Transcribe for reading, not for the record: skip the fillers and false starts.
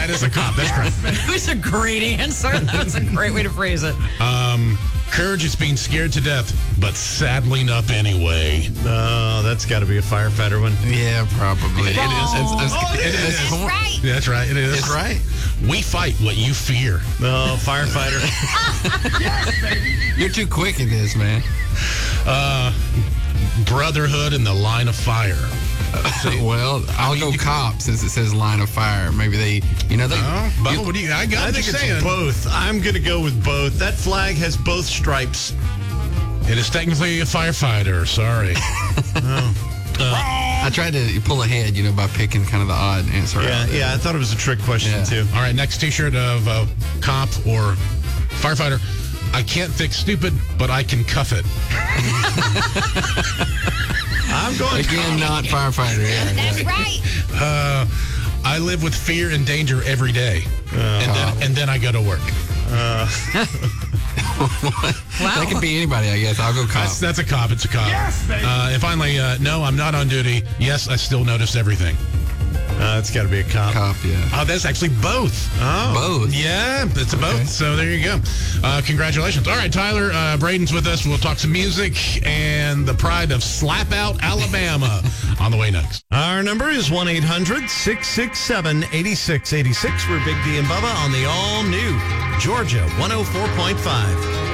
That is a cop. That's correct. It was a great answer. That's a great way to phrase it. Courage is being scared to death, but saddling up anyway. Oh, that's got to be a firefighter one. Yeah, probably. It is. It is. That's right. Yeah, that's right. It is. It's right. We fight what you fear. Oh, firefighter. You're too quick at this, man. Brotherhood in the line of fire. Well, I'll go cop since it says line of fire. Maybe they. Bubba, what do you? I I think it's both. I'm going to go with both. That flag has both stripes. It is technically a firefighter. Sorry. I tried to pull ahead, by picking kind of the odd answer. Yeah, I thought it was a trick question, too. All right, next T-shirt of cop or firefighter. I can't fix stupid, but I can cuff it. I'm going Again, not firefighter. Yeah, That's right. I live with fear and danger every day, and then I go to work. That could be anybody, I guess. I'll go cop. That's a cop. It's a cop. Yes, baby. And finally, no, I'm not on duty. Yes, I still notice everything. It's got to be a cop. Cop, yeah. Oh, that's actually both. Oh. Both. Yeah, it's a both. So there you go. Congratulations. All right, Tyler, Braden's with us. We'll talk some music and the pride of Slap Out, Alabama on the way next. Our number is 1-800-667-8686. We're Big D and Bubba on the all-new Georgia 104.5.